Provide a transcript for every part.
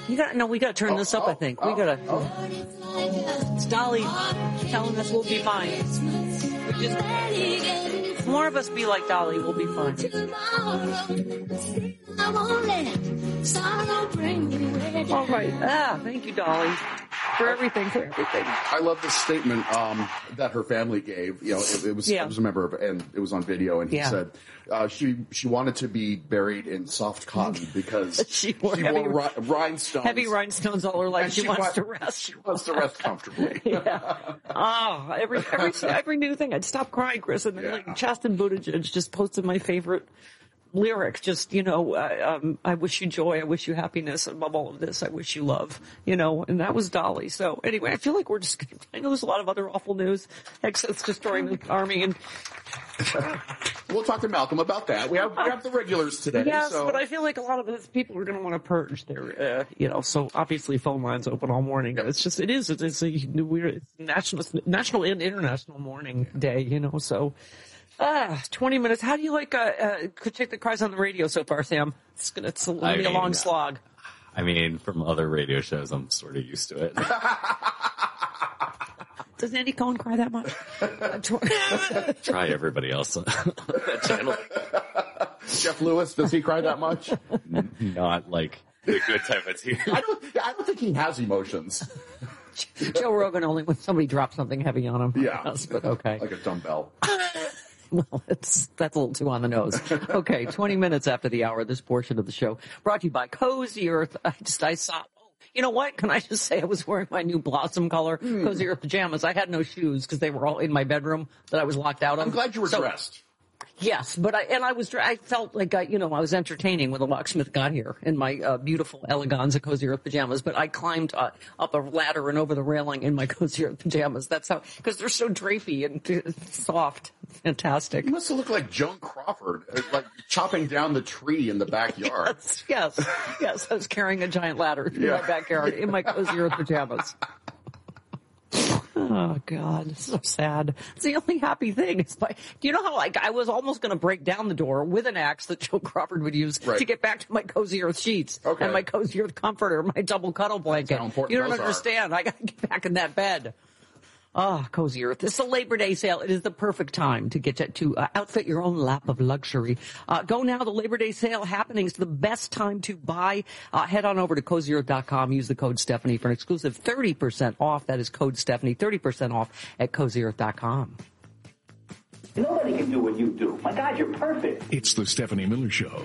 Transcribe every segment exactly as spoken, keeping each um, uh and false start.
You got no. We got to turn oh, this up. Oh, I think oh, we got to. Oh. It's Dolly telling us we'll be fine. We just, more of us be like Dolly. We'll be fine. All right. Ah, thank you, Dolly, for everything. For everything. I love this statement um, that her family gave. You know, it, it was. Yeah. I was a member of, and it was on video, and he yeah. said uh, she she wanted to be buried in soft cotton because she wore, she heavy, wore ri- rhinestones, heavy rhinestones all her life. She, she wants wa- to rest. She wants to rest comfortably. yeah. Oh, every every every new thing, I'd stop crying, Chris, and then yeah. like Chasten Buttigieg just posted my favorite lyric. Just, you know, uh, um, I wish you joy, I wish you happiness, above all of this, I wish you love, you know, and that was Dolly. So anyway, I feel like we're just, I know there's a lot of other awful news, Exodus destroying the army, and we'll talk to Malcolm about that. We have, we have the regulars today. Yes, so. but I feel like a lot of these people are going to want to purge their, uh, you know, so obviously phone lines open all morning. It's just, it is, it's a weird, it's national, national and international mourning day, you know, so. Ah, twenty minutes. How do you like, uh, uh, Chick that Cries on the Radio so far, Sam? It's gonna, it's gonna be a long slog. I mean, from other radio shows, I'm sort of used to it. Does Andy Cohen cry that much? Try everybody else on that channel. Jeff Lewis, does he cry that much? Not like the good time it's here. I don't, I don't think he has emotions. Joe Rogan only when somebody drops something heavy on him. Yeah. Yes, but okay. Like a dumbbell. Well, it's, that's a little too on the nose. Okay, twenty minutes after the hour, this portion of the show brought to you by Cozy Earth. I just, I saw, oh, you know what? Can I just say I was wearing my new Blossom color mm. Cozy Earth pajamas. I had no shoes because they were all in my bedroom that I was locked out of. I'm glad you were so, dressed. Yes, but I, and I was, I felt like I, you know, I was entertaining when the locksmith got here in my, uh, beautiful Eleganza Cozy Earth pajamas, but I climbed, uh, up a ladder and over the railing in my Cozy Earth pajamas. That's how, cause they're so drapey and soft. Fantastic. You must have looked like Joan Crawford, like chopping down the tree in the backyard. Yes, yes, yes. I was carrying a giant ladder in yeah. my backyard in my Cozy Earth pajamas. Oh, God, it's so sad. It's the only happy thing. It's my, do you know how, like, I was almost going to break down the door with an axe that Joe Crawford would use right. to get back to my Cozy Earth sheets okay. and my Cozy Earth comforter, my double cuddle blanket. That's how important you don't those understand. Are. I got to get back in that bed. Ah, oh, Cozy Earth. It's a Labor Day sale. It is the perfect time to get to, to uh, outfit your own lap of luxury. Uh, go now. The Labor Day sale happening. It's the best time to buy. Uh, head on over to cozy earth dot com. Use the code Stephanie for an exclusive thirty percent off. That is code Stephanie, thirty percent off at cozy earth dot com. Nobody can do what you do. My God, you're perfect. It's the Stephanie Miller Show.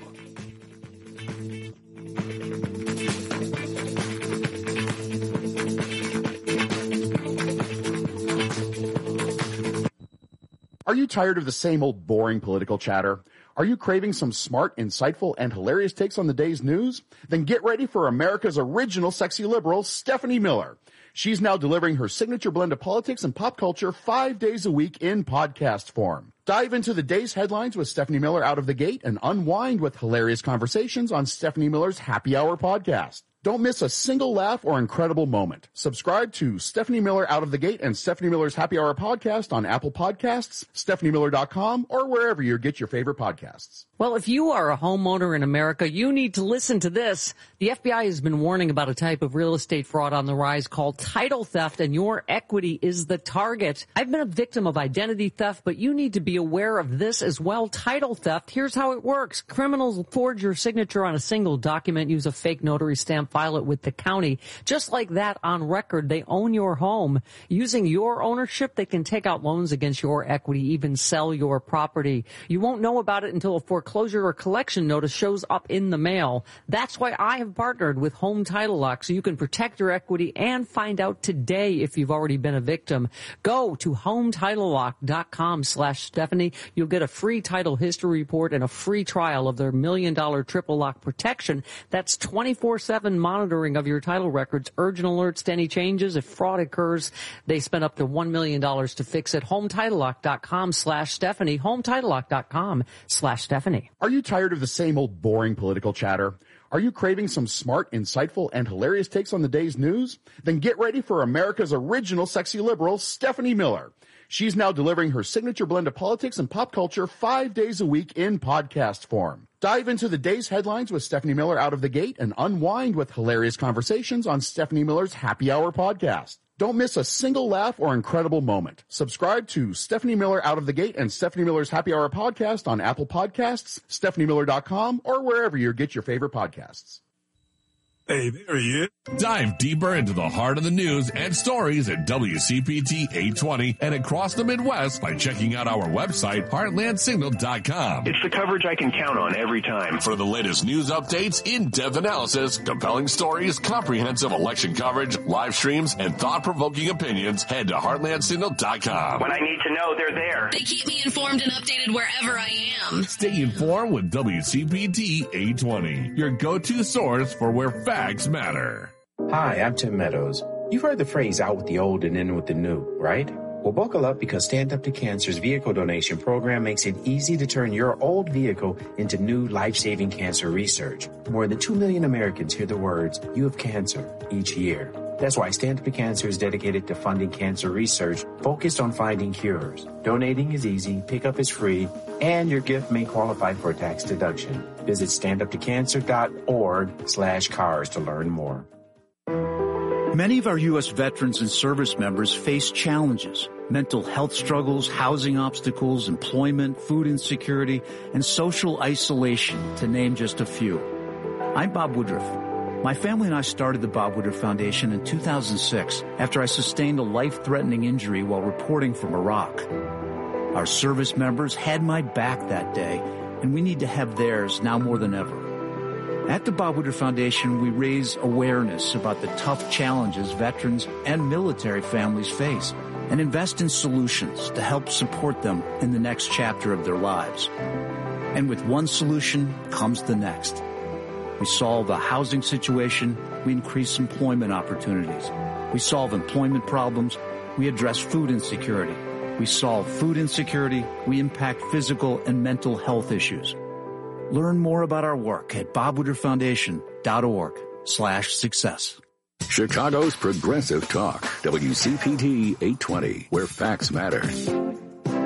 Are you tired of the same old boring political chatter? Are you craving some smart, insightful, and hilarious takes on the day's news? Then get ready for America's original sexy liberal, Stephanie Miller. She's now delivering her signature blend of politics and pop culture five days a week in podcast form. Dive into the day's headlines with Stephanie Miller out of the gate and unwind with hilarious conversations on Stephanie Miller's Happy Hour podcast. Don't miss a single laugh or incredible moment. Subscribe to Stephanie Miller Out of the Gate and Stephanie Miller's Happy Hour podcast on Apple Podcasts, stephanie miller dot com, or wherever you get your favorite podcasts. Well, if you are a homeowner in America, you need to listen to this. The F B I has been warning about a type of real estate fraud on the rise called title theft, and your equity is the target. I've been a victim of identity theft, but you need to be aware of this as well. Title theft, here's how it works. Criminals forge your signature on a single document, use a fake notary stamp, file it with the county. Just like that, on record, they own your home. Using your ownership, they can take out loans against your equity, even sell your property. You won't know about it until a foreclosure or collection notice shows up in the mail. That's why I have partnered with Home Title Lock, so you can protect your equity and find out today if you've already been a victim. Go to home title lock dot com slash Stephanie. You'll get a free title history report and a free trial of their million dollar triple lock protection. That's twenty-four seven monitoring of your title records, urgent alerts to any changes. If fraud occurs, they spend up to one million dollars to fix it. home title lock dot com slash Stephanie. home title lock dot com slash Stephanie. Are you tired of the same old boring political chatter? Are you craving some smart, insightful, and hilarious takes on the day's news? Then get ready for America's original sexy liberal, Stephanie Miller. She's now delivering her signature blend of politics and pop culture five days a week in podcast form. Dive into the day's headlines with Stephanie Miller out of the gate and unwind with hilarious conversations on Stephanie Miller's Happy Hour podcast. Don't miss a single laugh or incredible moment. Subscribe to Stephanie Miller Out of the Gate and Stephanie Miller's Happy Hour podcast on Apple Podcasts, stephanie miller dot com, or wherever you get your favorite podcasts. Hey, there he is. Dive deeper into the heart of the news and stories at W C P T eight twenty and across the Midwest by checking out our website, heartland signal dot com. It's the coverage I can count on every time. For the latest news updates, in-depth analysis, compelling stories, comprehensive election coverage, live streams, and thought-provoking opinions, head to heartland signal dot com. When I need to know, they're there. They keep me informed and updated wherever I am. Stay informed with W C P T eight twenty, your go-to source for where facts matter. Hi, I'm Tim Meadows. You've heard the phrase out with the old and in with the new, right? Well, buckle up because Stand Up to Cancer's vehicle donation program makes it easy to turn your old vehicle into new life-saving cancer research. More than two million Americans hear the words, "You have cancer," each year. That's why Stand Up to Cancer is dedicated to funding cancer research focused on finding cures. Donating is easy, pickup is free, and your gift may qualify for a tax deduction. Visit standuptocancer.org slash cars to learn more. Many of our U S veterans and service members face challenges, mental health struggles, housing obstacles, employment, food insecurity, and social isolation, to name just a few. I'm Bob Woodruff. My family and I started the Bob Woodruff Foundation in two thousand six after I sustained a life-threatening injury while reporting from Iraq. Our service members had my back that day, and we need to have theirs now more than ever. At the Bob Woodruff Foundation, we raise awareness about the tough challenges veterans and military families face and invest in solutions to help support them in the next chapter of their lives. And with one solution comes the next. We solve the housing situation, we increase employment opportunities. We solve employment problems, we address food insecurity. We solve food insecurity, we impact physical and mental health issues. Learn more about our work at bob woodruff foundation dot org slash success. Chicago's Progressive Talk, W C P T eight twenty, where facts matter.